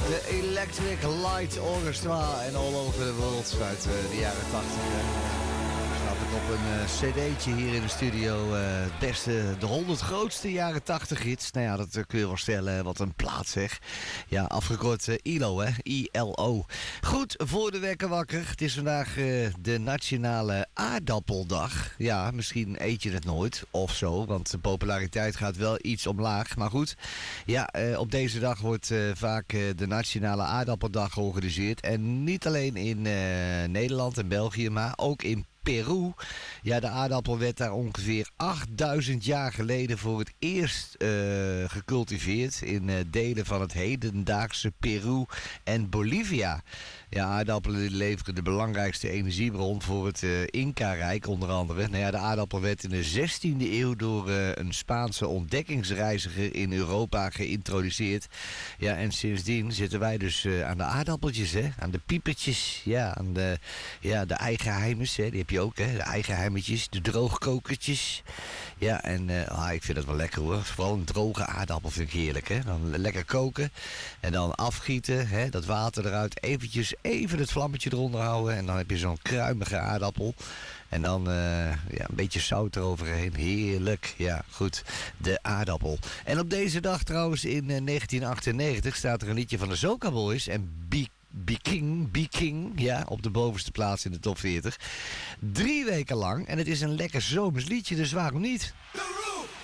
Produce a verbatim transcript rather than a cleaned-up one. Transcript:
De Electric Light Orchestra en All Over the World uit uh, de jaren tachtig. Staat ik op een uh, cd'tje hier in de studio. Uh, het beste, de honderd grootste jaren tachtig hits. Nou ja, dat uh, kun je wel stellen. Wat een plaat zeg. Ja, afgekort uh, I L O, hè. I L O. Goed, voor de wekker wakker. Het is vandaag uh, de Nationale Aardappeldag. Ja, misschien eet je het nooit of zo. Want de populariteit gaat wel iets omlaag. Maar goed, ja, uh, op deze dag wordt uh, vaak uh, de Nationale Aardappeldag georganiseerd. En niet alleen in uh, Nederland en België, maar ook in Peru. Ja, de aardappel werd daar ongeveer achtduizend jaar geleden voor het eerst uh, gecultiveerd in uh, delen van het hedendaagse Peru en Bolivia. Ja, aardappelen leveren de belangrijkste energiebron voor het uh, Inca-rijk onder andere. Nou ja, de aardappel werd in de zestiende eeuw door uh, een Spaanse ontdekkingsreiziger in Europa geïntroduceerd. Ja, en sindsdien zitten wij dus uh, aan de aardappeltjes, hè, aan de piepertjes, ja, aan de, ja, de eigenheimers, hè, die heb je ook, hè, de eigenheimetjes, de droogkokertjes. Ja, en uh, ah, ik vind dat wel lekker hoor. Vooral een droge aardappel vind ik heerlijk, hè. Dan lekker koken en dan afgieten, hè, dat water eruit, eventjes even het vlammetje eronder houden en dan heb je zo'n kruimige aardappel. En dan uh, ja, een beetje zout eroverheen. Heerlijk. Ja, goed. De aardappel. En op deze dag trouwens in uh, negentien achtennegentig staat er een liedje van de Soca Boys en Be Be-King, Be-King, ja, op de bovenste plaats in de top veertig. Drie weken lang. En het is een lekker zomers liedje, dus waarom niet?